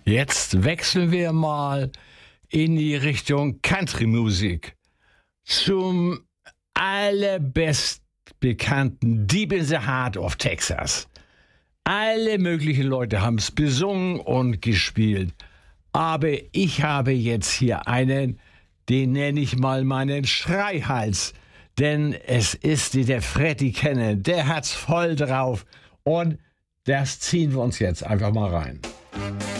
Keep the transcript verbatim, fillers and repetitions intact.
Jetzt wechseln wir mal in die Richtung Country-Musik zum allerbest bekannten Deep in the Heart of Texas. Alle möglichen Leute haben es besungen und gespielt. Aber ich habe jetzt hier einen, den nenne ich mal meinen Schreihals. Denn es ist der Freddie Cannon, der hat's voll drauf. Und das ziehen wir uns jetzt einfach mal rein.